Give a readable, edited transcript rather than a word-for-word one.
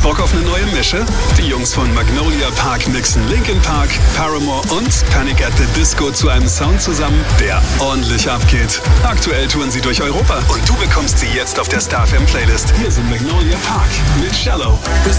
Bock auf eine neue Mische? Die Jungs von Magnolia Park mixen Linkin Park, Paramore und Panic at the Disco zu einem Sound zusammen, der ordentlich abgeht. Aktuell touren sie durch Europa und du bekommst sie jetzt auf der Star FM Playlist. Hier sind Magnolia Park mit Shallow. Was